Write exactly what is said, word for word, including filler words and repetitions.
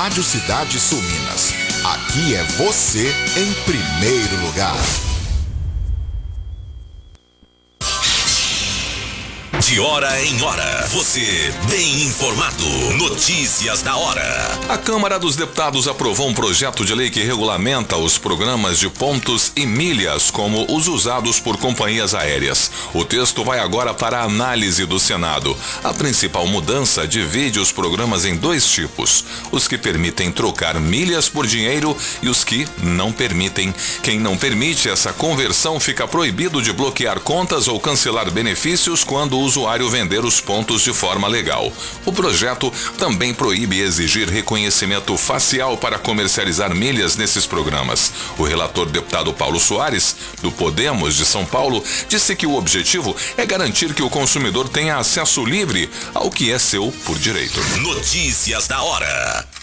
Rádio Cidade Sul Minas. Aqui é você em primeiro lugar. De hora em hora, você bem informado. Notícias da hora. A Câmara dos Deputados aprovou um projeto de lei que regulamenta os programas de pontos e milhas como os usados por companhias aéreas. O texto vai agora para a análise do Senado. A principal mudança divide os programas em dois tipos: os que permitem trocar milhas por dinheiro e os que não permitem. Quem não permite essa conversão fica proibido de bloquear contas ou cancelar benefícios quando o usuário vender os pontos de forma legal. O projeto também proíbe exigir reconhecimento facial para comercializar milhas nesses programas. O relator deputado Paulo Soares, do Podemos de São Paulo, disse que o objetivo é garantir que o consumidor tenha acesso livre ao que é seu por direito. Notícias da hora.